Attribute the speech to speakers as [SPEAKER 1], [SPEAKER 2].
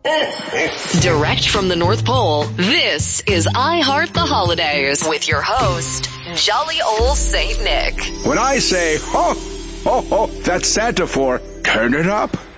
[SPEAKER 1] Direct from the North Pole, this is I Heart the Holidays with your host, Jolly Old Saint Nick.
[SPEAKER 2] When I say, ho, ho, ho, that's Santa for turn it up.